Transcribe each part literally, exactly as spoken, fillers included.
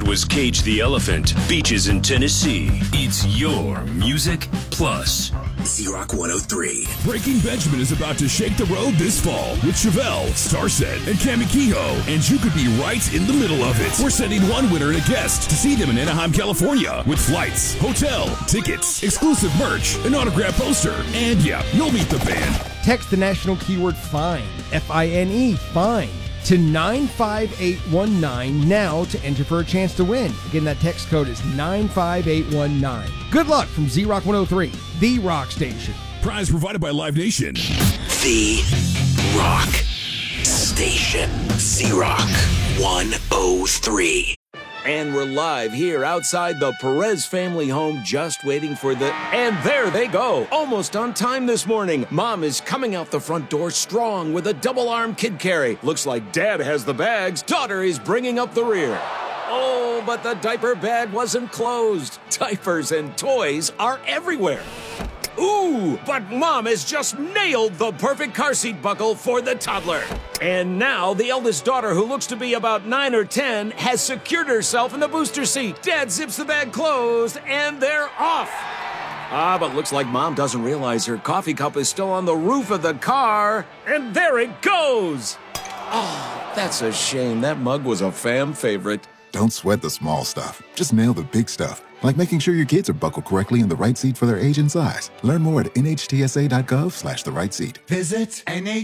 was Cage the Elephant, Beaches in Tennessee. It's your Music Plus. Z-Rock one oh three. Breaking Benjamin is about to shake the road this fall with Chevelle, Starset, and Cami Kehoe, and you could be right in the middle of it. We're sending one winner and a guest to see them in Anaheim, California, with flights, hotel, tickets, exclusive merch, an autograph poster, and yeah, you'll meet the band. Text the national keyword FINE, F I N E, FINE, to nine five eight one nine now to enter for a chance to win. Again, that text code is nine five eight one nine. Good luck from Z-Rock one oh three, the rock station. Prize provided by Live Nation. The Rock Station. Z-Rock one oh three. And we're live here outside the Perez family home, just waiting for the... And there they go, almost on time this morning. Mom is coming out the front door strong with a double-arm kid carry. Looks like Dad has the bags. Daughter is bringing up the rear. Oh, but the diaper bag wasn't closed. Diapers and toys are everywhere. Ooh, but Mom has just nailed the perfect car seat buckle for the toddler. And now the eldest daughter, who looks to be about nine or ten, has secured herself in the booster seat. Dad zips the bag closed, and they're off. Ah, but looks like Mom doesn't realize her coffee cup is still on the roof of the car. And there it goes. Oh, that's a shame. That mug was a fam favorite. Don't sweat the small stuff. Just nail the big stuff. Like making sure your kids are buckled correctly in the right seat for their age and size. Learn more at nhtsa.gov slash the right seat. Visit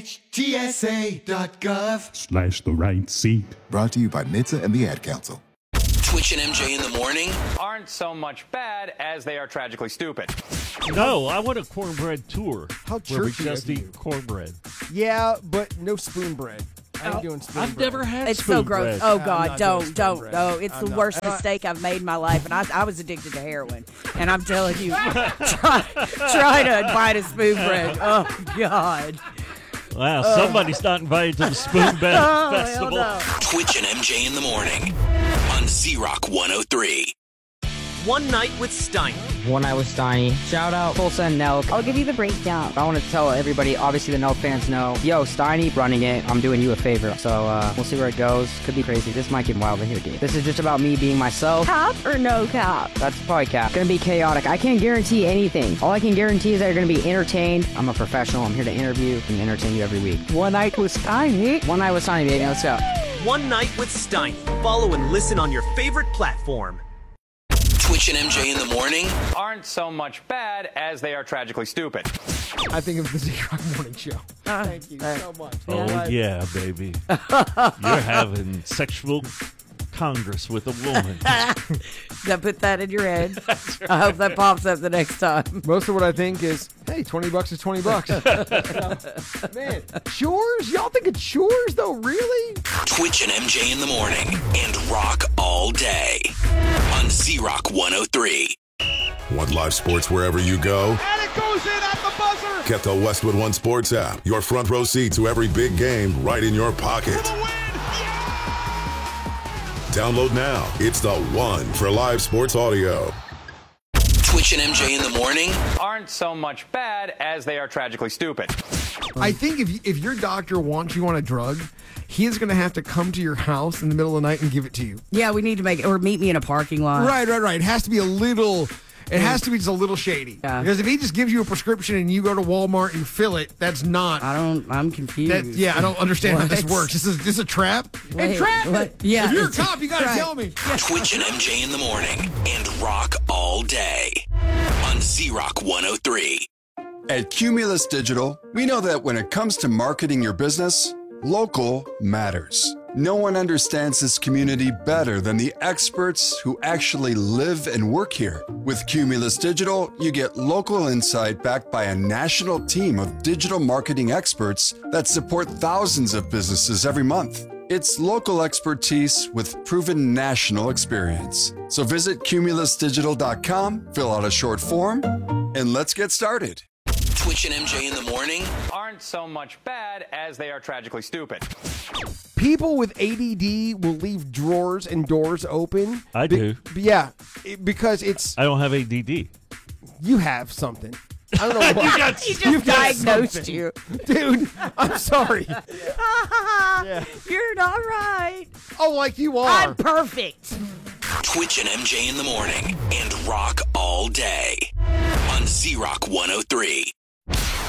nhtsa.gov Slash the right seat. Brought to you by N H T S A and the Ad Council. Twitch and M J in the morning aren't so much bad as they are tragically stupid. No, I want a cornbread tour. How where we churchy just of you. eat cornbread. Yeah, but no spoon bread. I ain't doing spoon I've bread. never had It's spoon so gross. bread. Oh, I'm God, not doing don't, spoon don't. bread. Oh, it's I'm the not. worst Uh, mistake I've made in my life, and I, I was addicted to heroin. And I'm telling you, try, try to bite a spoon bread. Oh, God. Wow, somebody's not invited to the Spoon Bread Oh, Festival. hell no. Twitch and M J in the morning on Z-Rock one oh three. One Night with Steiny. One Night with Steiny. Shout out Tulsa and Nelk. I'll give you the breakdown. I want to tell everybody, obviously the Nelk fans know, yo, Steiny running it, I'm doing you a favor. So uh, we'll see where it goes. Could be crazy. This might get wild in here, dude. This is just about me being myself. Cap or no cap? That's probably cap. Gonna be chaotic. I can't guarantee anything. All I can guarantee is that you're gonna be entertained. I'm a professional. I'm here to interview and entertain you every week. One Night with Steiny. One Night with Steiny, baby. Let's go. One Night with Steiny. Follow and listen on your favorite platform. Twitch and M J in the morning Aren't so much bad as they are tragically stupid. I think of the Z-Rock Morning Show. Thank you so much. Oh, yeah, baby. You're having sexual congress with a woman. Now put that in your head. I hope that pops up the next time. Most of what I think is, hey, twenty bucks is twenty bucks. So, man, chores? Y'all think it's chores, though? Really? Twitch and M J in the morning and rock all day on Z-Rock one oh three. Want live sports wherever you go? And it goes in at the buzzer. Get the Westwood One Sports app. Your front row seat to every big game right in your pocket. Download now. It's the one for live sports audio. Twitch and M J in the morning Aren't so much bad as they are tragically stupid. I think if if your doctor wants you on a drug, he is going to have to come to your house in the middle of the night and give it to you. Yeah, we need to make it, or meet me in a parking lot. Right, right, right. It has to be a little... It has to be just a little shady. Yeah. Because if he just gives you a prescription and you go to Walmart and fill it, that's not... I don't... I'm confused. That, yeah, I don't understand how this What? works. This is this a trap? Wait, Entrapment! what? Yeah, If you're a it's cop, you got to right. tell me. Twitch and M J in the morning and rock all day on Z-Rock one oh three. At Cumulus Digital, we know that when it comes to marketing your business, local matters. No one understands this community better than the experts who actually live and work here. With Cumulus Digital, you get local insight backed by a national team of digital marketing experts that support thousands of businesses every month. It's local expertise with proven national experience. So visit cumulus digital dot com, fill out a short form, and let's get started. Twitch and M J in the morning Aren't so much bad as they are tragically stupid. People with A D D will leave drawers and doors open. I Be- do. Yeah, it- because it's... I don't have A D D. You have something. I don't know what. You got- He just You've got diagnosed something. you. Dude, I'm sorry. You're not right. Oh, like you are. I'm perfect. Twitch and M J in the morning and Rock all day on Z Rock one oh three.